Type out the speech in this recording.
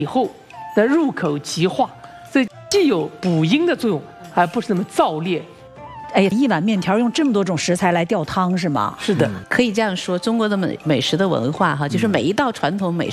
以后的入口即化，所以既有补阴的作用，还不是那么燥烈。 哎，一碗面条用这么多种食材来吊汤是吗？ 是的， 可以这样说，中国的美食的文化哈，就是每一道传统美食